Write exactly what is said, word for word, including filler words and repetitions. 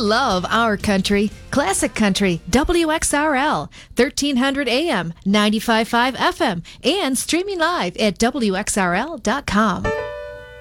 love our country. Classic Country, W X R L, thirteen hundred A M, ninety-five point five F M, and streaming live at W X R L dot com.